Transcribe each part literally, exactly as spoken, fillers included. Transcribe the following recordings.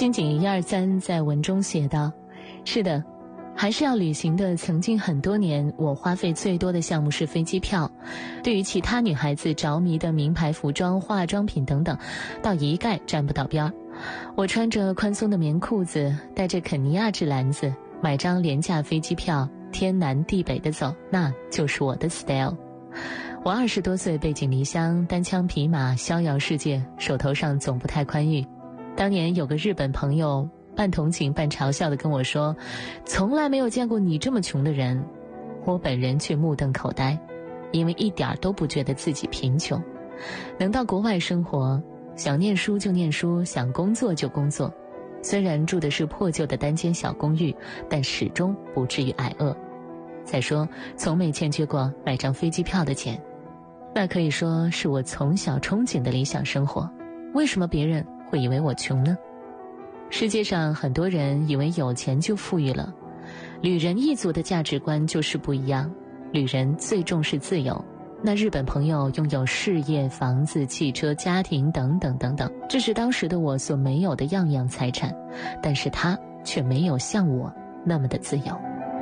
新井一二三在文中写道，是的，还是要旅行的。曾经很多年，我花费最多的项目是飞机票，对于其他女孩子着迷的名牌服装、化妆品等等，倒一概沾不到边儿。我穿着宽松的棉裤子，带着肯尼亚纸篮子，买张廉价飞机票，天南地北的走，那就是我的 style。我二十多岁背井离乡，单枪匹马逍遥世界，手头上总不太宽裕。当年有个日本朋友半同情半嘲笑地跟我说，从来没有见过你这么穷的人。我本人却目瞪口呆，因为一点都不觉得自己贫穷。能到国外生活，想念书就念书，想工作就工作。虽然住的是破旧的单间小公寓，但始终不至于挨饿。再说，从没欠缺过买张飞机票的钱，那可以说是我从小憧憬的理想生活。为什么别人会以为我穷呢？世界上很多人以为有钱就富裕了，旅人一族的价值观就是不一样。旅人最重视自由，那日本朋友拥有事业、房子、汽车、家庭等等等等，这是当时的我所没有的样样财产，但是他却没有像我那么的自由。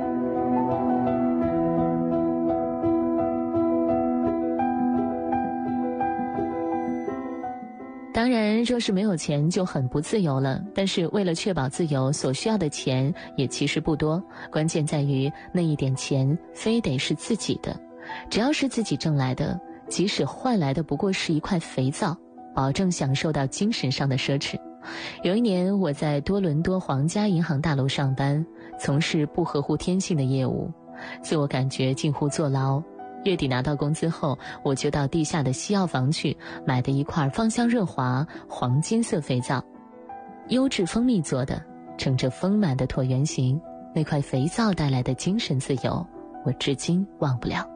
当然，若是没有钱就很不自由了，但是为了确保自由，所需要的钱也其实不多，关键在于那一点钱非得是自己的。只要是自己挣来的，即使换来的不过是一块肥皂，保证享受到精神上的奢侈。有一年，我在多伦多皇家银行大楼上班，从事不合乎天性的业务，自我感觉近乎坐牢。月底拿到工资后，我就到地下的西药房去买的一块芳香润滑黄金色肥皂，优质蜂蜜做的，呈着丰满的椭圆形。那块肥皂带来的精神自由，我至今忘不了。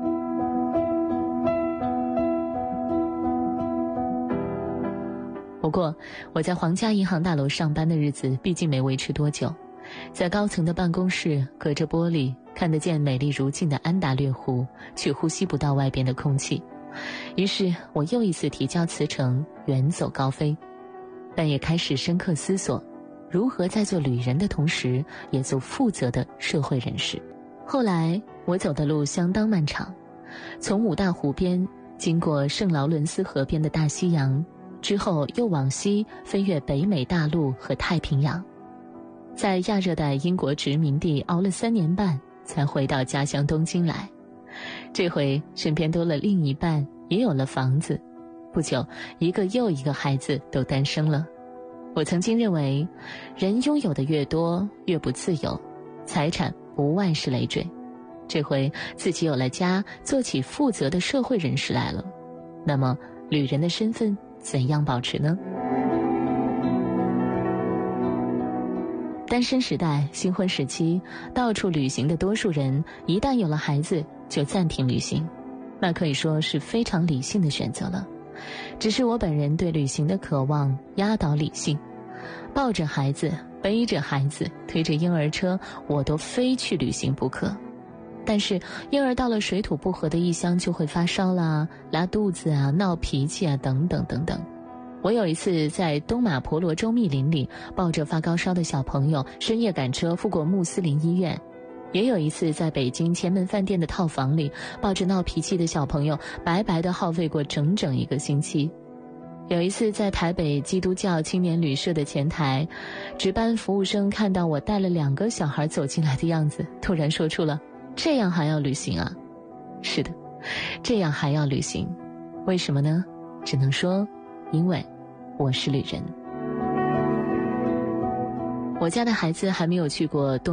不过，我在皇家银行大楼上班的日子毕竟没维持多久，在高层的办公室，隔着玻璃看得见美丽如镜的安达略湖，却呼吸不到外边的空气。于是我又一次提交辞呈，远走高飞，但也开始深刻思索，如何在做旅人的同时，也做负责的社会人士。后来我走的路相当漫长，从五大湖边经过圣劳伦斯河边的大西洋，之后又往西飞越北美大陆和太平洋，在亚热带英国殖民地熬了三年半，才回到家乡东京来。这回身边多了另一半，也有了房子，不久一个又一个孩子都诞生了。我曾经认为，人拥有的越多越不自由，财产不万事累赘。这回自己有了家，做起负责的社会人士来了，那么旅人的身份怎样保持呢？单身时代、新婚时期，到处旅行的多数人，一旦有了孩子就暂停旅行，那可以说是非常理性的选择了。只是我本人对旅行的渴望压倒理性，抱着孩子，背着孩子，推着婴儿车，我都非去旅行不可。但是婴儿到了水土不服的异乡就会发烧啦、拉肚子啊、闹脾气啊等等等等。我有一次在东马婆罗洲密林里，抱着发高烧的小朋友，深夜赶车赴过穆斯林医院；也有一次在北京前门饭店的套房里，抱着闹脾气的小朋友，白白地耗费过整整一个星期。有一次在台北基督教青年旅社的前台，值班服务生看到我带了两个小孩走进来的样子，突然说出了：“这样还要旅行啊？”是的，这样还要旅行。为什么呢？只能说因为我是旅人。我家的孩子还没有去过东